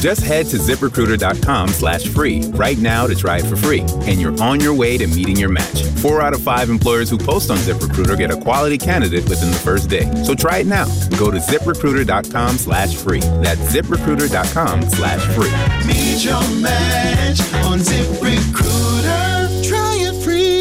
Just head to ZipRecruiter.com/free right now to try it for free, and you're on your way to meeting your match. 4 out of 5 employers who post on ZipRecruiter get a quality candidate within the first day. So try it now. Go to ZipRecruiter.com/free. That's ZipRecruiter.com/free. Meet your match on ZipRecruiter. Try it free.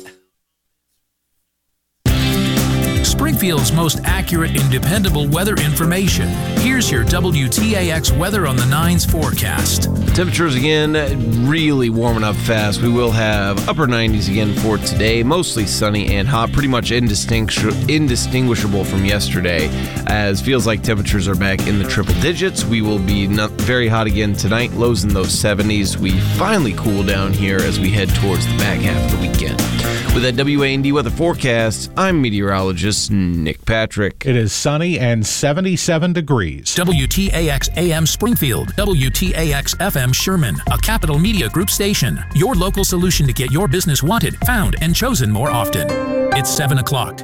Springfield's most accurate and dependable weather information. Here's your WTAX weather on the 9's forecast. Temperatures again really warming up fast. We will have upper 90s again for today. Mostly sunny and hot, pretty much indistinguishable from yesterday, as feels like temperatures are back in the triple digits. We will be not very hot again tonight, lows in those 70s. We finally cool down here as we head towards the back half of the weekend. With that WA&D weather forecast, I'm meteorologist Nick Patrick. It is sunny and 77 degrees. WTAX AM Springfield, WTAX FM Sherman, a Capital Media Group station. Your local solution to get your business wanted, found, and chosen more often. It's 7 o'clock.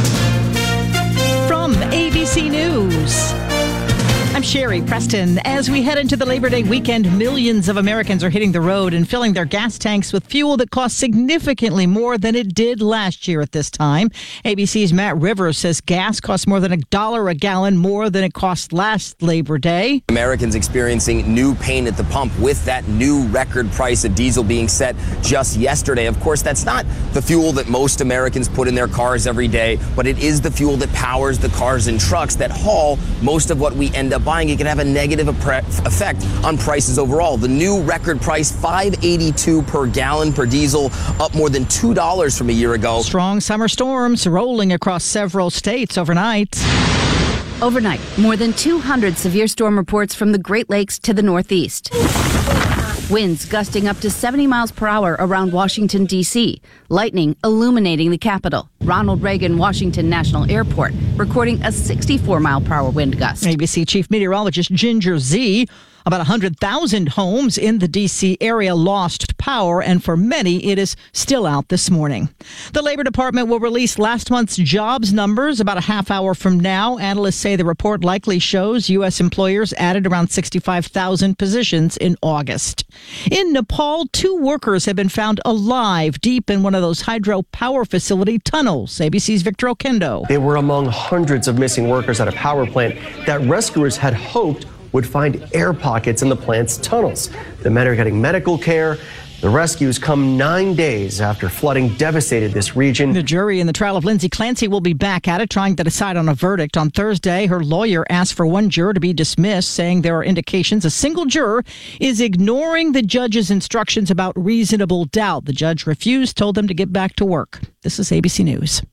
From ABC News, I'm Sherry Preston. As we head into the Labor Day weekend, millions of Americans are hitting the road and filling their gas tanks with fuel that costs significantly more than it did last year at this time. ABC's Matt Rivers says gas costs more than $1 a gallon more than it cost last Labor Day. Americans experiencing new pain at the pump with that new record price of diesel being set just yesterday. Of course, that's not the fuel that most Americans put in their cars every day, but it is the fuel that powers the cars and trucks that haul most of what we end up buying. It can have a negative effect on prices overall. The new record price, $5.82 per gallon per diesel, up more than $2 from a year ago. Strong summer storms rolling across several states overnight. Overnight, more than 200 severe storm reports from the Great Lakes to the Northeast. Winds gusting up to 70 miles per hour around Washington, D.C. Lightning illuminating the capital. Ronald Reagan Washington National Airport recording a 64-mile-per-hour wind gust. ABC Chief Meteorologist Ginger Z. About 100,000 homes in the D.C. area lost power, and for many, it is still out this morning. The Labor Department will release last month's jobs numbers about a half hour from now. Analysts say the report likely shows U.S. employers added around 65,000 positions in August. In Nepal, 2 workers have been found alive deep in one of those hydropower facility tunnels. ABC's Victor Okendo. They were among hundreds of missing workers at a power plant that rescuers had hoped would find air pockets in the plant's tunnels. The men are getting medical care. The rescues come 9 days after flooding devastated this region. The jury in the trial of Lindsay Clancy will be back at it, trying to decide on a verdict. On Thursday, her lawyer asked for one juror to be dismissed, saying there are indications a single juror is ignoring the judge's instructions about reasonable doubt. The judge refused, told them to get back to work. This is ABC News.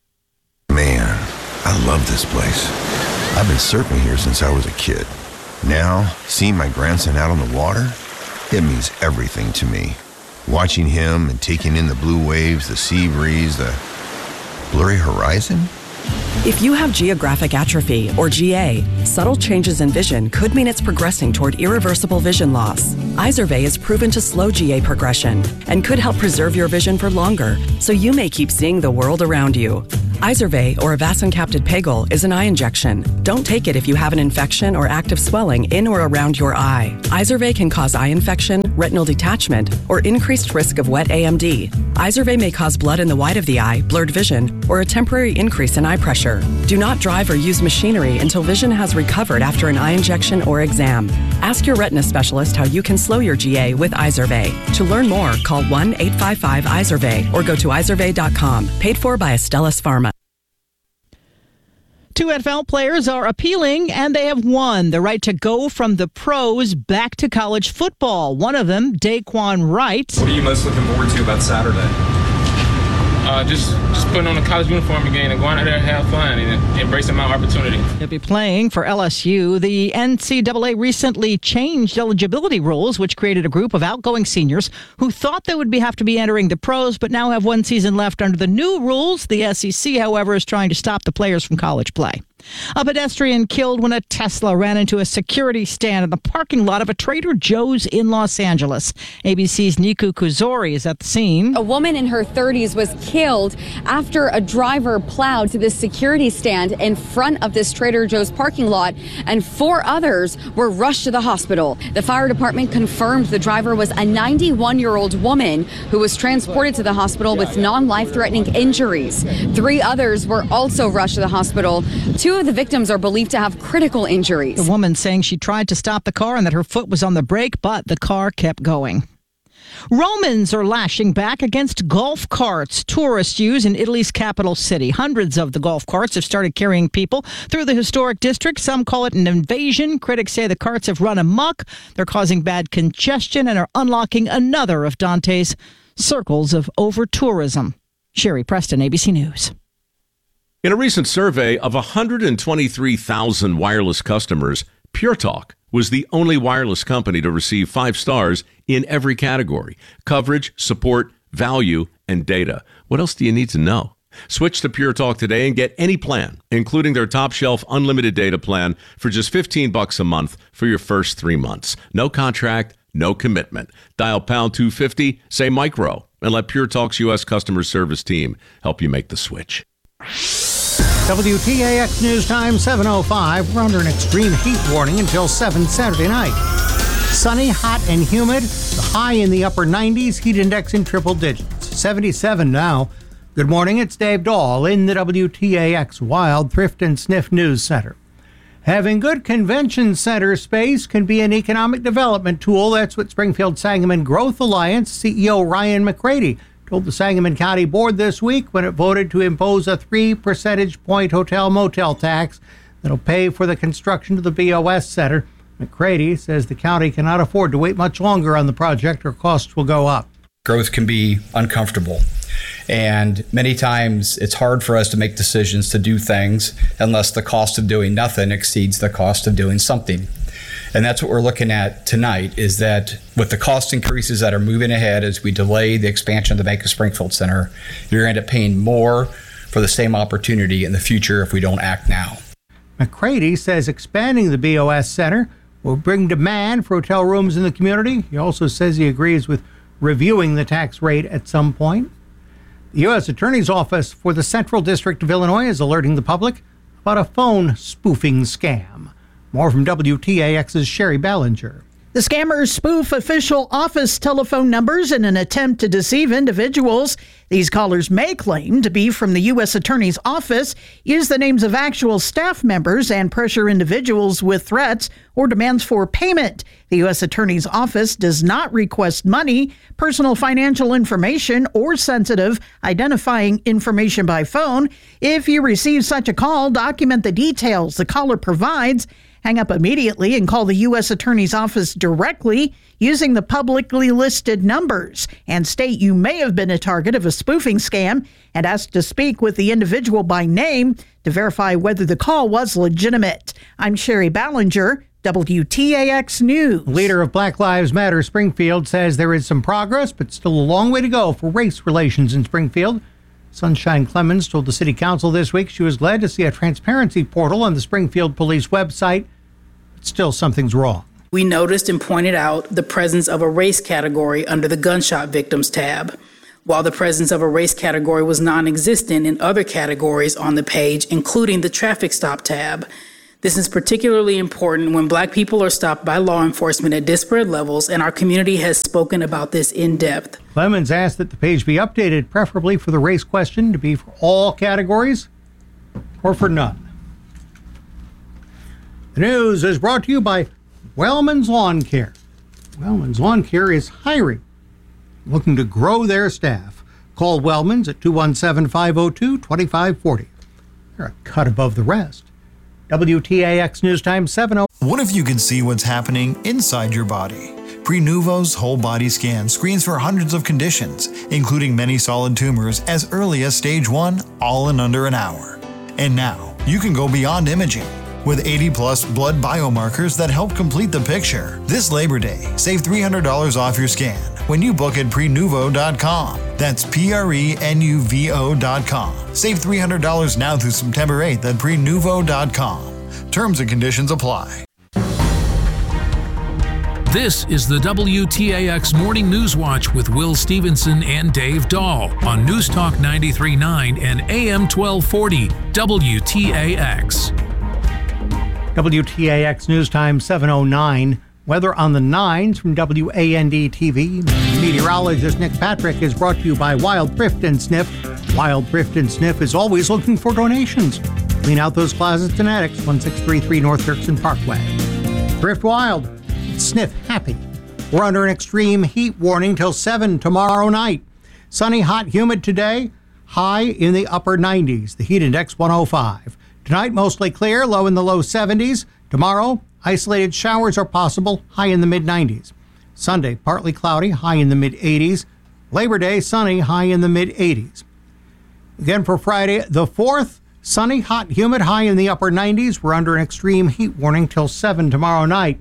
Man, I love this place. I've been surfing here since I was a kid. Now, seeing my grandson out on the water, it means everything to me. Watching him and taking in the blue waves, the sea breeze, the blurry horizon. If you have geographic atrophy, or GA, subtle changes in vision could mean it's progressing toward irreversible vision loss. Izervay is proven to slow GA progression and could help preserve your vision for longer, so you may keep seeing the world around you. Izervay, or avacincaptad pegol, is an eye injection. Don't take it if you have an infection or active swelling in or around your eye. Izervay can cause eye infection, retinal detachment, or increased risk of wet AMD. Izervay may cause blood in the white of the eye, blurred vision, or a temporary increase in eye pressure. Do not drive or use machinery until vision has recovered after an eye injection or exam. Ask your retina specialist how you can slow your GA with Izervay. To learn more, call 1-855-IZERVAY or go to izervay.com. Paid for by Astellas Pharma. 2 NFL players are appealing, and they have won the right to go from the pros back to college football. One of them, Daquan Wright. What are you most looking forward to about Saturday? Just putting on a college uniform again and going out there and have fun and embracing my opportunity. He'll be playing for LSU. The NCAA recently changed eligibility rules, which created a group of outgoing seniors who thought they would have to be entering the pros, but now have one season left under the new rules. The SEC, however, is trying to stop the players from college play. A pedestrian killed when a Tesla ran into a security stand in the parking lot of a Trader Joe's in Los Angeles. ABC's Niku Kuzori is at the scene. A woman in her 30s was killed after a driver plowed to this security stand in front of this Trader Joe's parking lot, and 4 others were rushed to the hospital. The fire department confirmed the driver was a 91-year-old woman who was transported to the hospital with non-life-threatening injuries. 3 others were also rushed to the hospital. 2 of the victims are believed to have critical injuries. The woman saying she tried to stop the car and that her foot was on the brake, but the car kept going. Romans are lashing back against golf carts tourists use in Italy's capital city. Hundreds of the golf carts have started carrying people through the historic district. Some call it an invasion. Critics say the carts have run amok. They're causing bad congestion and are unlocking another of Dante's circles of over-tourism. Sherry Preston, ABC News. In a recent survey of 123,000 wireless customers, Pure Talk was the only wireless company to receive 5 stars in every category: coverage, support, value, and data. What else do you need to know? Switch to Pure Talk today and get any plan, including their top shelf unlimited data plan, for just $15 a month for your first 3 months. No contract, no commitment. Dial pound 250, say micro, and let Pure Talk's U.S. customer service team help you make the switch. WTAX News Time 7:05. We're under an extreme heat warning until 7 Saturday night. Sunny, hot, and humid. The high in the upper 90s. Heat index in triple digits. 77 now. Good morning. It's Dave Dahl in the WTAX Wild Thrift and Sniff News Center. Having good convention center space can be an economic development tool. That's what Springfield Sangamon Growth Alliance CEO Ryan McCready told the Sangamon County Board this week when it voted to impose a 3 percentage point hotel-motel tax that'll pay for the construction of the BOS Center. McCready says the county cannot afford to wait much longer on the project or costs will go up. Growth can be uncomfortable, and many times it's hard for us to make decisions to do things unless the cost of doing nothing exceeds the cost of doing something. And that's what we're looking at tonight, is that with the cost increases that are moving ahead as we delay the expansion of the Bank of Springfield Center, you're going to end up paying more for the same opportunity in the future if we don't act now. McCready says expanding the BOS Center will bring demand for hotel rooms in the community. He also says he agrees with reviewing the tax rate at some point. The U.S. Attorney's Office for the Central District of Illinois is alerting the public about a phone spoofing scam. More from WTAX's Sherry Ballinger. The scammers spoof official office telephone numbers in an attempt to deceive individuals. These callers may claim to be from the U.S. Attorney's Office, use the names of actual staff members, and pressure individuals with threats or demands for payment. The U.S. Attorney's Office does not request money, personal financial information, or sensitive identifying information by phone. If you receive such a call, document the details the caller provides. Hang up immediately and call the U.S. Attorney's Office directly using the publicly listed numbers, and state you may have been a target of a spoofing scam and ask to speak with the individual by name to verify whether the call was legitimate. I'm Sherry Ballinger, WTAX News. Leader of Black Lives Matter Springfield says there is some progress, but still a long way to go for race relations in Springfield. Sunshine Clemens told the city council this week she was glad to see a transparency portal on the Springfield Police website, but still something's wrong. We noticed and pointed out the presence of a race category under the gunshot victims tab, while the presence of a race category was non-existent in other categories on the page, including the traffic stop tab. This is particularly important when Black people are stopped by law enforcement at disparate levels, and our community has spoken about this in depth. Clemens asked that the page be updated, preferably for the race question to be for all categories or for none. The news is brought to you by Wellman's Lawn Care. Wellman's Lawn Care is hiring, looking to grow their staff. Call Wellman's at 217-502-2540. They're a cut above the rest. WTAX News Time 7:00. What if you could see what's happening inside your body? Prenuvo's whole body scan screens for hundreds of conditions, including many solid tumors, as early as stage 1, all in under an hour. And now, you can go beyond imaging with 80-plus blood biomarkers that help complete the picture. This Labor Day, save $300 off your scan when you book at Prenuvo.com. That's Prenuvo.com. Save $300 now through September 8th at Prenuvo.com. Terms and conditions apply. This is the WTAX Morning News Watch with Will Stevenson and Dave Dahl on News Talk 93.9 and AM 1240 WTAX. WTAX News Time 7:09. Weather on the 9s from WAND TV. Meteorologist Nick Patrick is brought to you by Wild Thrift and Sniff. Wild Thrift and Sniff is always looking for donations. Clean out those closets and attics, 1633 North Dirksen Parkway. Thrift Wild. Sniff happy. We're under an extreme heat warning till 7 tomorrow night. Sunny, hot, humid today. High in the upper 90s. The heat index 105. Tonight, mostly clear, low in the low 70s. Tomorrow, isolated showers are possible, high in the mid-90s. Sunday, partly cloudy, high in the mid-80s. Labor Day, sunny, high in the mid-80s. Again for Friday, the 4th, sunny, hot, humid, high in the upper 90s. We're under an extreme heat warning till 7 tomorrow night.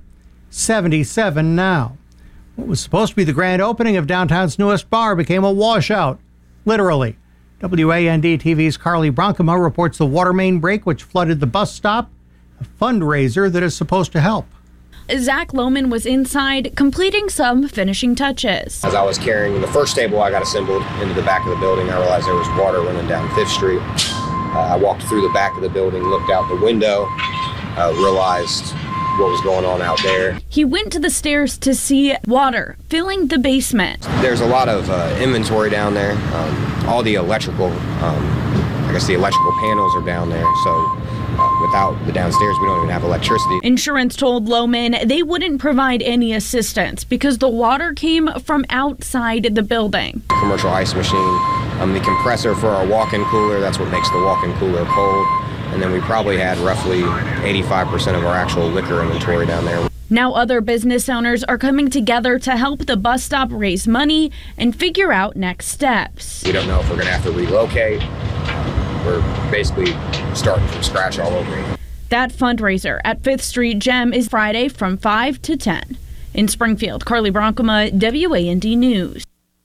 77 now. What was supposed to be the grand opening of downtown's newest bar became a washout, literally. WAND TV's Carly Bronkema reports the water main break which flooded the bus stop, a fundraiser that is supposed to help. Zach Lohman was inside completing some finishing touches. As I was carrying the first table I got assembled into the back of the building, I realized there was water running down 5th Street. I walked through the back of the building, looked out the window, realized what was going on out there. He went to the stairs to see water filling the basement. There's a lot of inventory down there. All the electrical, the electrical panels are down there. So without the downstairs, we don't even have electricity. Insurance told Lohman they wouldn't provide any assistance because the water came from outside the building. Commercial ice machine, the compressor for our walk-in cooler, that's what makes the walk-in cooler cold. And then we probably had roughly 85% of our actual liquor inventory down there. Now other business owners are coming together to help the bus stop raise money and figure out next steps. We don't know if we're going to have to relocate. We're basically starting from scratch all over again. That fundraiser at 5th Street Gem is Friday from 5 to 10. In Springfield, Carly Bronkema, WAND News.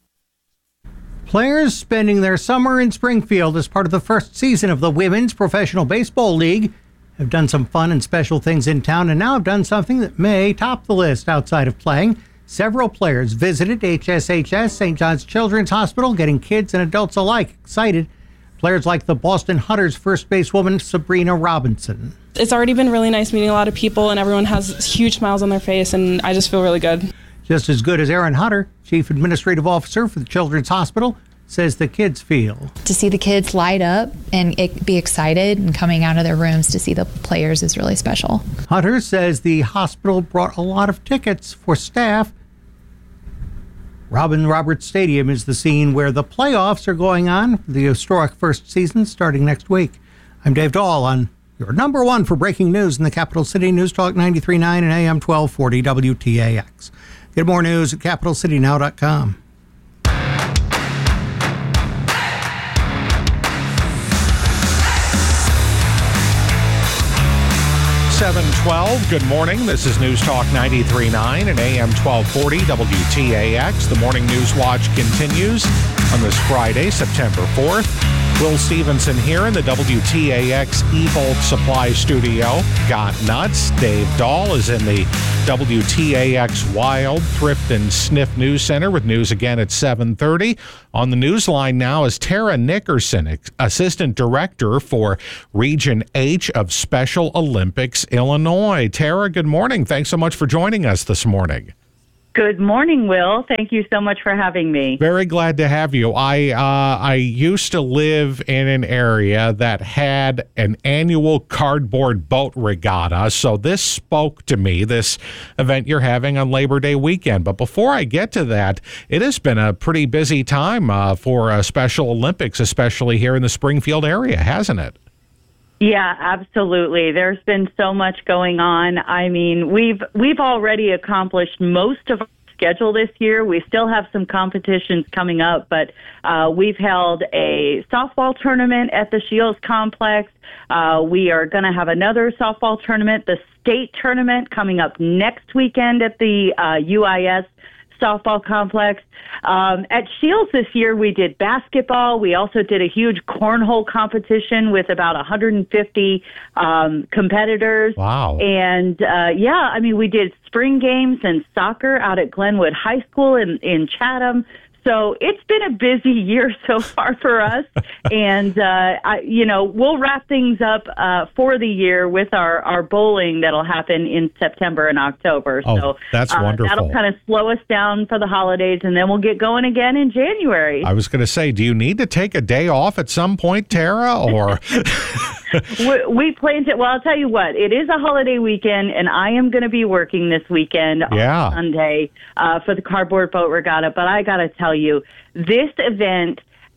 Players spending their summer in Springfield as part of the first season of the Women's Professional Baseball League have done some fun and special things in town and now have done something that may top the list outside of playing. Several players visited HSHS, St. John's Children's Hospital, getting kids and adults alike excited. Players like the Boston Hunters first basewoman Sabrina Robinson. It's already been really nice meeting a lot of people and everyone has huge smiles on their face and I just feel really good. Just as good as Erin Hunter, Chief Administrative Officer for the Children's Hospital, says the kids feel. To see the kids light up and be excited and coming out of their rooms to see the players is really special. Hunter says the hospital brought a lot of tickets for staff. Robin Roberts Stadium is the scene where the playoffs are going on for the historic first season starting next week. I'm Dave Dahl on your number one for breaking news in the capital city, News Talk 93.9 and AM 1240 WTAX. Get more news at capitalcitynow.com. 7:12. Good morning. This is News Talk 93.9 and AM 1240 WTAX. The Morning News Watch continues on this Friday, September 4th. Will Stevenson here in the WTAX eVolt Supply Studio. Got nuts. Dave Dahl is in the WTAX Wild Thrift and Sniff News Center with news again at 7:30. On the news line now is Tara Nickerson, Assistant Director for Region H of Special Olympics Illinois. Tara, good morning. Thanks so much for joining us this morning. Good morning, Will. Thank you so much for having me. Very glad to have you. I used to live in an area that had an annual cardboard boat regatta, so this spoke to me, this event you're having on Labor Day weekend. But before I get to that, it has been a pretty busy time for Special Olympics, especially here in the Springfield area, hasn't it? Yeah, absolutely. There's been so much going on. I mean, we've already accomplished most of our schedule this year. We still have some competitions coming up, but we've held a softball tournament at the Shields Complex. We are going to have another softball tournament, the state tournament, coming up next weekend at the UIS softball complex. At Shields this year, we did basketball. We also did a huge cornhole competition with about 150 competitors. Wow. And, we did spring games and soccer out at Glenwood High School in Chatham. So it's been a busy year so far for us, and we'll wrap things up for the year with our bowling that'll happen in September and October. Oh, so that's wonderful. That'll kind of slow us down for the holidays, and then we'll get going again in January. I was going to say, do you need to take a day off at some point, Tara, or? We plan to. Well, I'll tell you what. It is a holiday weekend, and I am going to be working this weekend on Sunday for the Cardboard Boat Regatta. But I got to tell you, this event,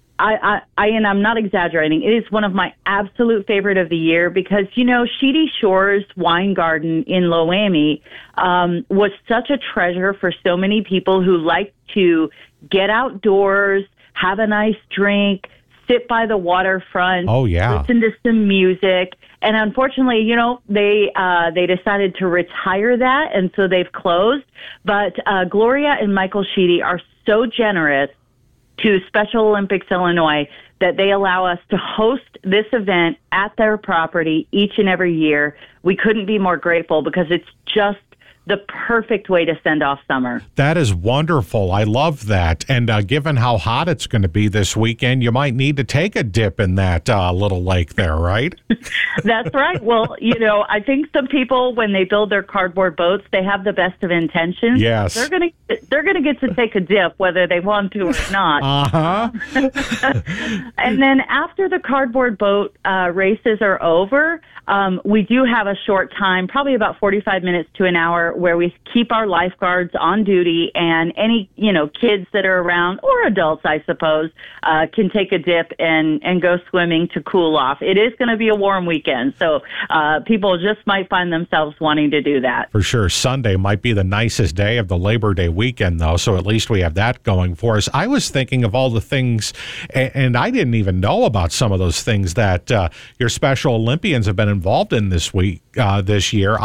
and I'm not exaggerating, it is one of my absolute favorite of the year because, Sheedy Shores Wine Garden in Loami was such a treasure for so many people who like to get outdoors, have a nice drink, sit by the waterfront, listen to some music. And unfortunately, they decided to retire that, and so they've closed. But Gloria and Michael Sheedy are so generous to Special Olympics Illinois that they allow us to host this event at their property each and every year. We couldn't be more grateful because it's just the perfect way to send off summer. That is wonderful. I love that. And given how hot it's going to be this weekend, you might need to take a dip in that little lake there, right? That's right. Well, I think some people, when they build their cardboard boats, they have the best of intentions. Yes. They're going to get to take a dip whether they want to or not. Uh-huh. And then after the cardboard boat races are over, we do have a short time, probably about 45 minutes to an hour, where we keep our lifeguards on duty, and any, kids that are around, or adults, I suppose, can take a dip and go swimming to cool off. It is going to be a warm weekend, so people just might find themselves wanting to do that. For sure. Sunday might be the nicest day of the Labor Day weekend, though, so at least we have that going for us. I was thinking of all the things, and I didn't even know about some of those things that your Special Olympians have been involved in this year.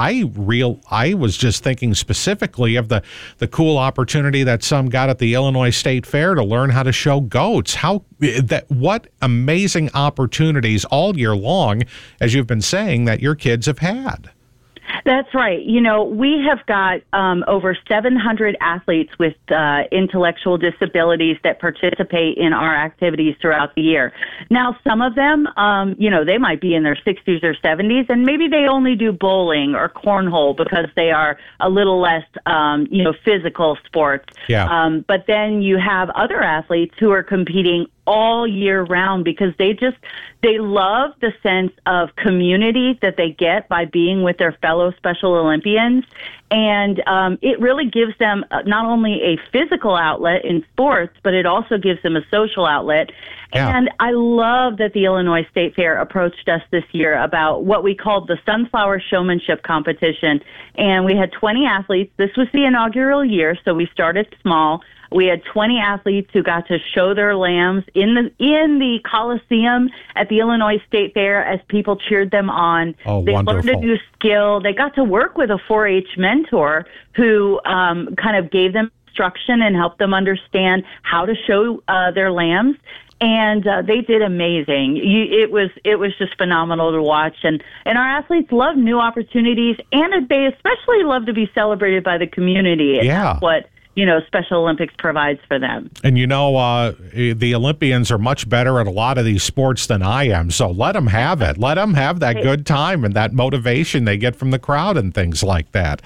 I was just thinking specifically of the cool opportunity that some got at the Illinois State Fair to learn how to show goats. What amazing opportunities all year long, as you've been saying, that your kids have had. That's right. We have got over 700 athletes with intellectual disabilities that participate in our activities throughout the year. Now, some of them, they might be in their 60s or 70s, and maybe they only do bowling or cornhole because they are a little less, physical sports. Yeah. But then you have other athletes who are competing all year round because they love the sense of community that they get by being with their fellow Special Olympians. And it really gives them not only a physical outlet in sports, but it also gives them a social outlet. Yeah. And I love that the Illinois State Fair approached us this year about what we called the Sunflower Showmanship Competition. And we had 20 athletes. This was the inaugural year, so we started small. We had 20 athletes who got to show their lambs in the Coliseum at the Illinois State Fair as people cheered them on. Oh, they wonderful. learned a new skill. They got to work with a 4-H mentor who kind of gave them instruction and helped them understand how to show their lambs. And they did amazing. It was just phenomenal to watch. And our athletes love new opportunities, and they especially love to be celebrated by the community. And that's what Special Olympics provides for them. And the Olympians are much better at a lot of these sports than I am, so let them have it. Let them have that good time and that motivation they get from the crowd and things like that.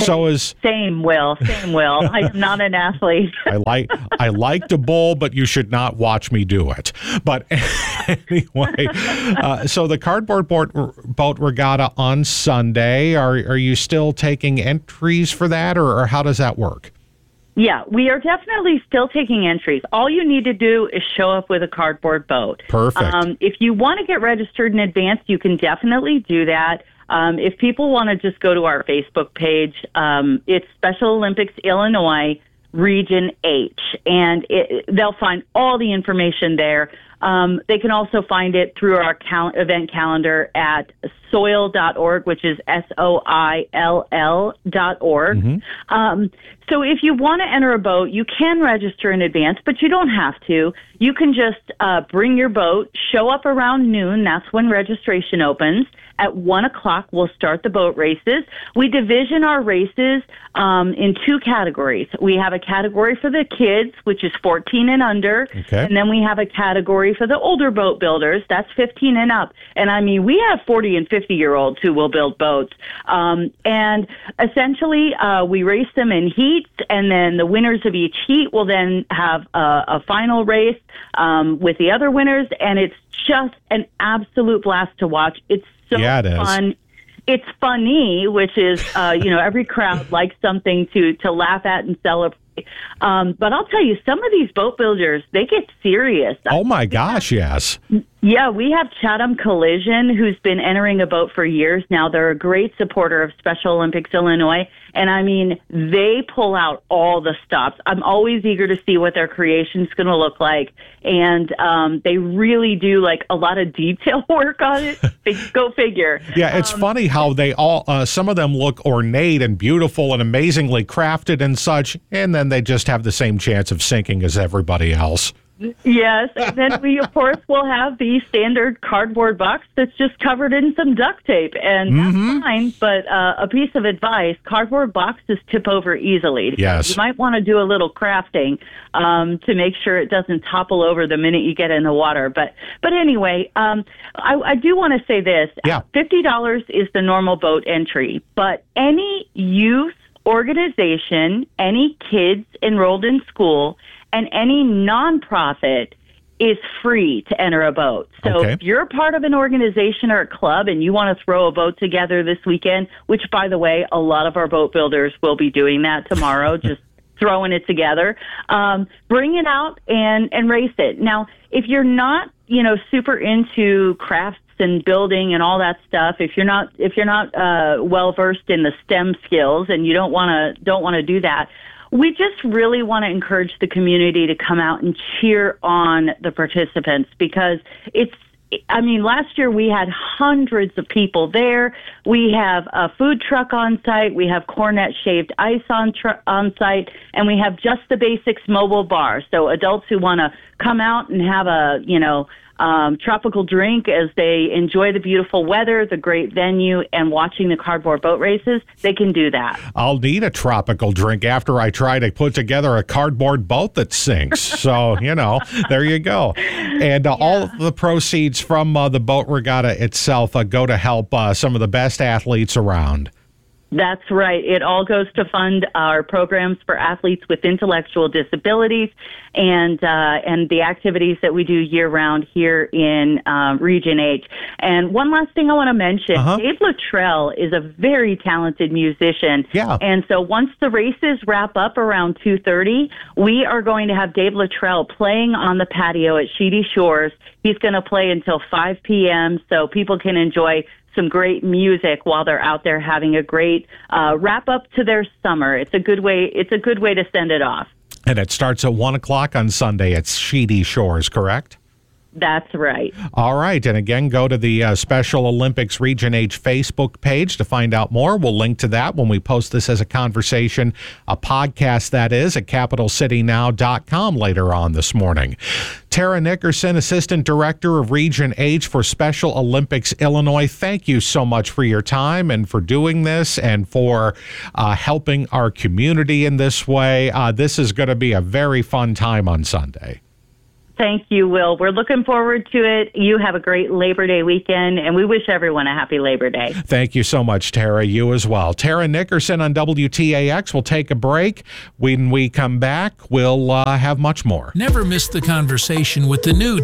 Same, Will. I am not an athlete. I like to bowl, but you should not watch me do it. But anyway, so the Cardboard Boat Regatta on Sunday, are you still taking entries for that, or how does that work? Yeah, we are definitely still taking entries. All you need to do is show up with a cardboard boat. Perfect. If you want to get registered in advance, you can definitely do that. If people want to just go to our Facebook page, it's Special Olympics Illinois Region H, and they'll find all the information there. They can also find it through our event calendar at soil.org, which is SOILL.org. Mm-hmm. So if you want to enter a boat, you can register in advance, but you don't have to. You can just bring your boat, show up around noon. That's when registration opens. At 1 o'clock, we'll start the boat races. We division our races in two categories. We have a category for the kids, which is 14 and under. Okay. And then we have a category for the older boat builders. That's 15 and up. And I mean, we have 40 and 50-year-olds who will build boats. And essentially, we race them in heats, and then the winners of each heat will then have a final race with the other winners. And it's just an absolute blast to watch. It's so fun. It's funny, which is, every crowd likes something to laugh at and celebrate. But I'll tell you, some of these boat builders, they get serious. Oh, my gosh, yes. Yeah, we have Chatham Collision, who's been entering a boat for years now. They're a great supporter of Special Olympics Illinois. And, I mean, they pull out all the stops. I'm always eager to see what their creation's going to look like. And they really do, like, a lot of detail work on it. Go figure. Yeah, it's funny how they all, some of them look ornate and beautiful and amazingly crafted and such, and then they just have the same chance of sinking as everybody else. Yes, and then we, of course, will have the standard cardboard box that's just covered in some duct tape, and that's fine, but a piece of advice, cardboard boxes tip over easily. Yes. You might want to do a little crafting to make sure it doesn't topple over the minute you get in the water. But anyway, I do want to say this. Yeah. $50 is the normal boat entry, but any youth organization, any kids enrolled in school, and any nonprofit is free to enter a boat. So if you're part of an organization or a club and you want to throw a boat together this weekend, which, by the way, a lot of our boat builders will be doing that tomorrow, just throwing it together, bring it out and race it. Now, if you're not, super into crafts and building and all that stuff, if you're not well versed in the STEM skills and you don't want to do that, we just really want to encourage the community to come out and cheer on the participants, because last year we had hundreds of people there. We have a food truck on site. We have Cornet shaved ice on site, and we have Just the Basics mobile bar. So adults who want to come out and have a, tropical drink as they enjoy the beautiful weather, the great venue, and watching the cardboard boat races, they can do that. I'll need a tropical drink after I try to put together a cardboard boat that sinks. So, there you go. And all of the proceeds from the boat regatta itself go to help some of the best athletes around. That's right. It all goes to fund our programs for athletes with intellectual disabilities and the activities that we do year-round here in Region H. And one last thing I want to mention, Dave Luttrell is a very talented musician. Yeah. And so once the races wrap up around 2:30, we are going to have Dave Luttrell playing on the patio at Sheedy Shores. He's going to play until 5 p.m. so people can enjoy some great music while they're out there having a great wrap up to their summer. It's a good way to send it off. And it starts at 1 o'clock on Sunday at Sheedy Shores, correct? That's right. All right. And again, go to the Special Olympics Region H Facebook page to find out more. We'll link to that when we post this as a conversation, a podcast that is, at capitalcitynow.com later on this morning. Tara Nickerson, Assistant Director of Region H for Special Olympics Illinois, thank you so much for your time and for doing this and for helping our community in this way. This is going to be a very fun time on Sunday. Thank you, Will. We're looking forward to it. You have a great Labor Day weekend, and we wish everyone a happy Labor Day. Thank you so much, Tara. You as well. Tara Nickerson on WTAX. We'll take a break. When we come back, we'll have much more. Never miss the conversation with the new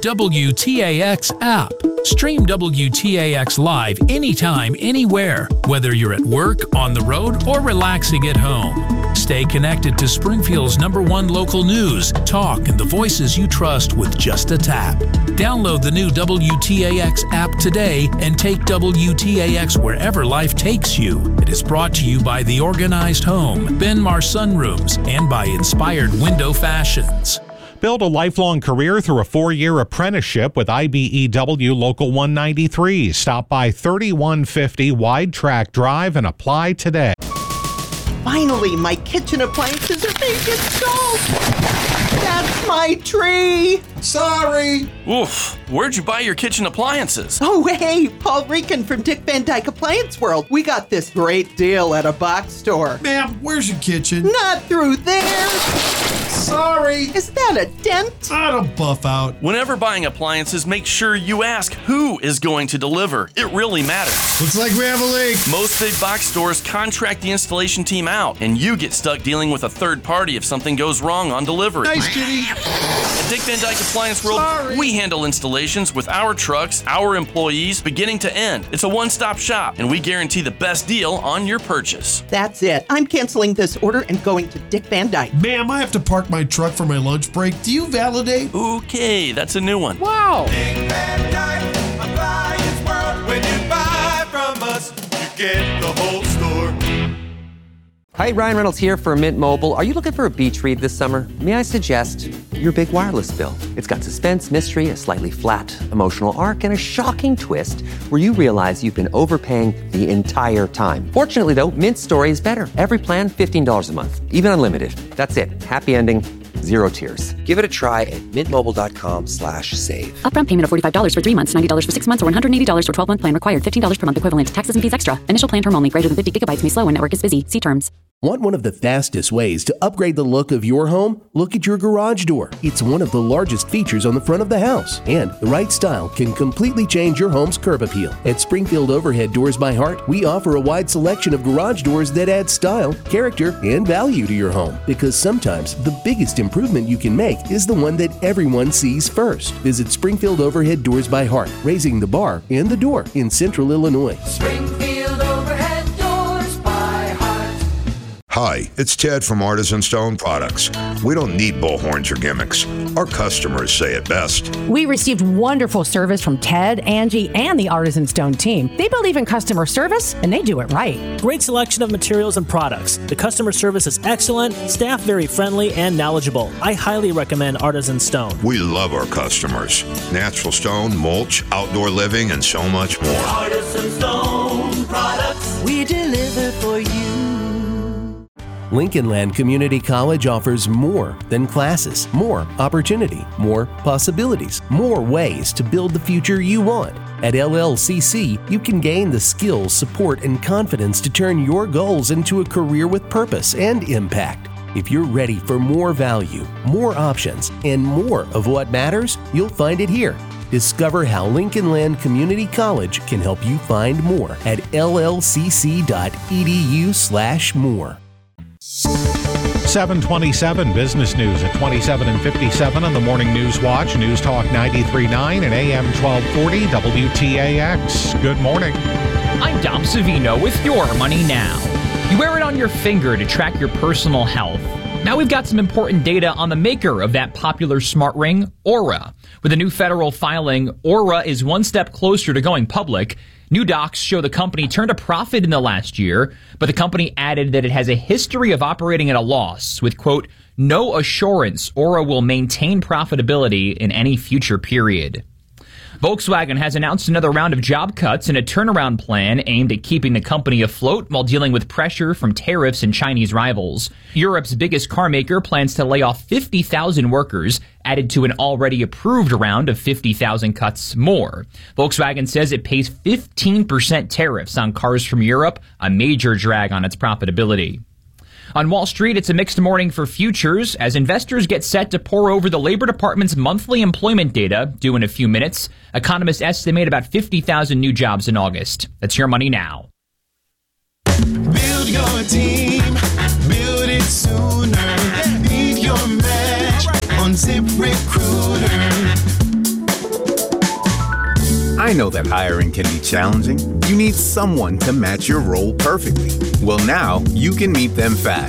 WTAX app. Stream WTAX live anytime, anywhere, whether you're at work, on the road, or relaxing at home. Stay connected to Springfield's #1 local news, talk, and the voices you trust with just a tap. Download the new WTAX app today and take WTAX wherever life takes you. It is brought to you by The Organized Home, Benmar Sunrooms, and by Inspired Window Fashions. Build a lifelong career through a 4-year apprenticeship with IBEW Local 193. Stop by 3150 Wide Track Drive and apply today. Finally, my kitchen appliances are being installed. That's my tree. Sorry. Oof, where'd you buy your kitchen appliances? Oh, hey, Paul Rican from Dick Van Dyke Appliance World. We got this great deal at a box store. Ma'am, where's your kitchen? Not through there. Sorry. Is that a dent? I'll buff out. Whenever buying appliances, make sure you ask who is going to deliver. It really matters. Looks like we have a leak. Most big box stores contract the installation team out, and you get stuck dealing with a third party if something goes wrong on delivery. Nice, Kitty. At Dick Van Dyke Appliance World, we handle installations with our trucks, our employees, beginning to end. It's a one-stop shop, and we guarantee the best deal on your purchase. That's it. I'm canceling this order and going to Dick Van Dyke. Ma'am, I have to park my truck for my lunch break. Do you validate? Okay, that's a new one. Wow. Dick Van Dyke Appliance World. When you buy from us, you get the whole store. Hi, Ryan Reynolds here for Mint Mobile. Are you looking for a beach read this summer? May I suggest your big wireless bill? It's got suspense, mystery, a slightly flat emotional arc, and a shocking twist where you realize you've been overpaying the entire time. Fortunately, though, Mint's story is better. Every plan, $15 a month. Even unlimited. That's it. Happy ending. Zero tears. Give it a try at mintmobile.com/save. Upfront payment of $45 for 3 months, $90 for 6 months, or $180 for 12-month plan required. $15 per month equivalent. Taxes and fees extra. Initial plan term only. Greater than 50 gigabytes may slow when network is busy. See terms. Want one of the fastest ways to upgrade the look of your home? Look at your garage door. It's one of the largest features on the front of the house, and the right style can completely change your home's curb appeal. At Springfield Overhead Doors by Heart, we offer a wide selection of garage doors that add style, character, and value to your home. Because sometimes the biggest improvement you can make is the one that everyone sees first. Visit Springfield Overhead Doors by Heart, raising the bar and the door in Central Illinois. Springfield Overhead Doors by Heart. Hi, it's Ted from Artisan Stone Products. We don't need bullhorns or gimmicks. Our customers say it best. We received wonderful service from Ted, Angie, and the Artisan Stone team. They believe in customer service, and they do it right. Great selection of materials and products. The customer service is excellent, staff very friendly and knowledgeable. I highly recommend Artisan Stone. We love our customers. Natural stone, mulch, outdoor living, and so much more. Artisan Stone Products. We deliver for you. Lincoln Land Community College offers more than classes, more opportunity, more possibilities, more ways to build the future you want. At LLCC, you can gain the skills, support, and confidence to turn your goals into a career with purpose and impact. If you're ready for more value, more options, and more of what matters, you'll find it here. Discover how Lincoln Land Community College can help you find more at llcc.edu/more. 727 Business News at 27 and 57 on the Morning News Watch. News Talk 93.9 and AM 1240 WTAX. Good morning. I'm Dom Savino with Your Money Now. You wear it on your finger to track your personal health. Now we've got some important data on the maker of that popular smart ring, Oura. With a new federal filing, Oura is one step closer to going public. New docs show the company turned a profit in the last year, but the company added that it has a history of operating at a loss with, quote, no assurance Oura will maintain profitability in any future period. Volkswagen has announced another round of job cuts and a turnaround plan aimed at keeping the company afloat while dealing with pressure from tariffs and Chinese rivals. Europe's biggest car maker plans to lay off 50,000 workers, added to an already approved round of 50,000 cuts more. Volkswagen says it pays 15% tariffs on cars from Europe, a major drag on its profitability. On Wall Street, it's a mixed morning for futures as investors get set to pore over the Labor Department's monthly employment data due in a few minutes. Economists estimate about 50,000 new jobs in August. That's Your Money Now. Build your team, build it sooner. Beat your match on ZipRecruiter. I know that hiring can be challenging. You need someone to match your role perfectly. Well, now you can meet them fast